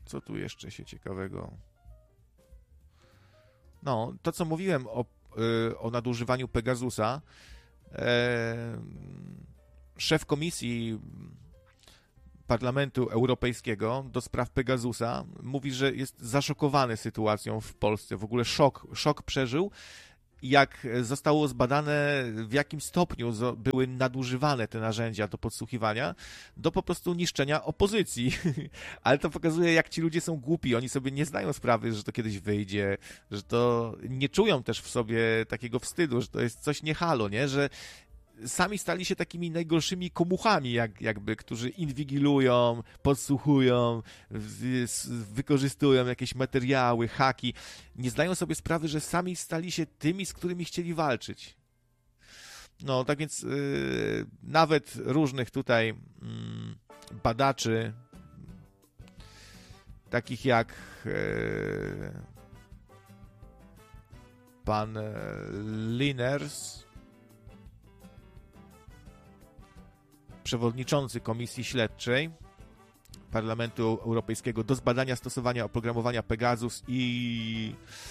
Co tu jeszcze się ciekawego? No, to co mówiłem o nadużywaniu Pegasusa, szef komisji Parlamentu Europejskiego do spraw Pegasusa mówi, że jest zaszokowany sytuacją w Polsce. W ogóle szok przeżył, jak zostało zbadane, w jakim stopniu były nadużywane te narzędzia do podsłuchiwania, do po prostu niszczenia opozycji. Ale to pokazuje, jak ci ludzie są głupi. Oni sobie nie zdają sprawy, że to kiedyś wyjdzie, że to nie czują też w sobie takiego wstydu, że to jest coś nie halo, nie? Że sami stali się takimi najgorszymi komuchami, jakby, którzy inwigilują, podsłuchują, wykorzystują jakieś materiały, haki. Nie zdają sobie sprawy, że sami stali się tymi, z którymi chcieli walczyć. No, tak więc nawet różnych tutaj badaczy, takich jak pan Liners, przewodniczący Komisji Śledczej Parlamentu Europejskiego do zbadania stosowania oprogramowania Pegasus i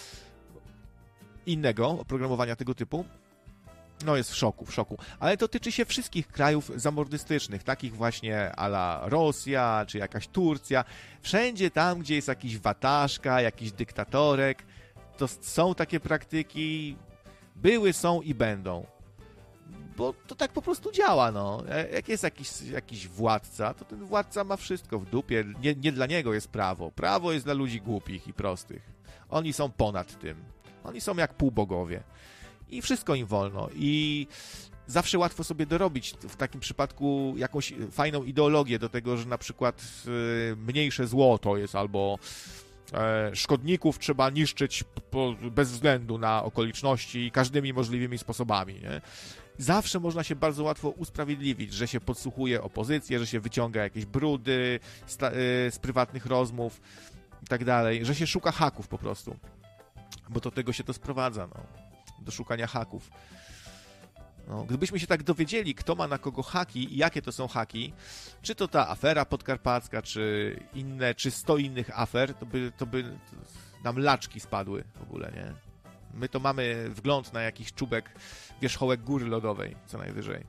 innego oprogramowania tego typu, no jest w szoku. Ale to tyczy się wszystkich krajów zamordystycznych, takich właśnie a la Rosja, czy jakaś Turcja. Wszędzie tam, gdzie jest jakiś wataszka, jakiś dyktatorek, to są takie praktyki, były, są i będą. Bo to tak po prostu działa, no. Jak jest jakiś władca, to ten władca ma wszystko w dupie. Nie dla niego jest prawo. Prawo jest dla ludzi głupich i prostych. Oni są ponad tym. Oni są jak półbogowie. I wszystko im wolno. I zawsze łatwo sobie dorobić w takim przypadku jakąś fajną ideologię do tego, że na przykład mniejsze zło to jest albo szkodników trzeba niszczyć bez względu na okoliczności każdymi możliwymi sposobami, nie? Zawsze można się bardzo łatwo usprawiedliwić, że się podsłuchuje opozycję, że się wyciąga jakieś brudy z prywatnych rozmów i tak dalej, że się szuka haków po prostu, bo do tego się to sprowadza, no, do szukania haków. No, gdybyśmy się tak dowiedzieli, kto ma na kogo haki i jakie to są haki, czy to ta afera podkarpacka, czy 100 innych afer, to by nam laczki spadły w ogóle, nie? My to mamy wgląd na jakiś czubek, wierzchołek góry lodowej, co najwyżej.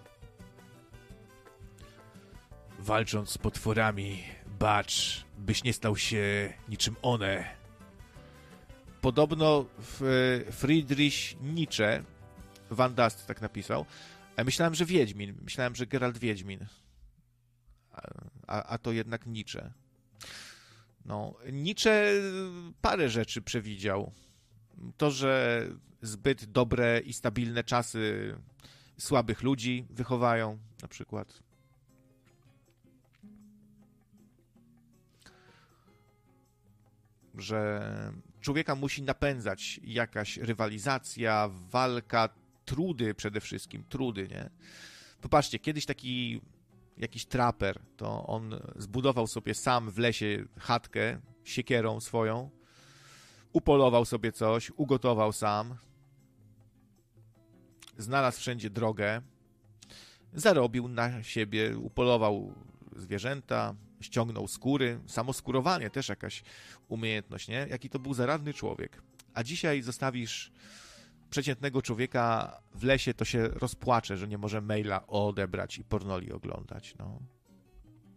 Walcząc z potworami, bacz, byś nie stał się niczym one. Podobno Friedrich Nietzsche, Van Dast tak napisał, myślałem, że Wiedźmin, myślałem, że Geralt Wiedźmin, a to jednak Nietzsche. No, Nietzsche parę rzeczy przewidział. To, że zbyt dobre i stabilne czasy słabych ludzi wychowają, na przykład. Że człowieka musi napędzać jakaś rywalizacja, walka, trudy przede wszystkim, trudy, nie? Popatrzcie, kiedyś taki jakiś traper, to on zbudował sobie sam w lesie chatkę siekierą swoją, upolował sobie coś, ugotował sam, znalazł wszędzie drogę, zarobił na siebie, upolował zwierzęta, ściągnął skóry, samo skórowanie też jakaś umiejętność, nie? Jaki to był zaradny człowiek. A dzisiaj zostawisz przeciętnego człowieka w lesie, to się rozpłacze, że nie może maila odebrać i pornoli oglądać, no.